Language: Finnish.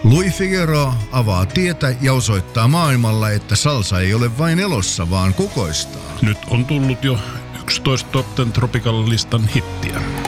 Louis Figueroa avaa tietä ja osoittaa maailmalla, että salsa ei ole vain elossa, vaan kukoistaa. Nyt on tullut jo 11 Top 10 Tropical-listan hittiä.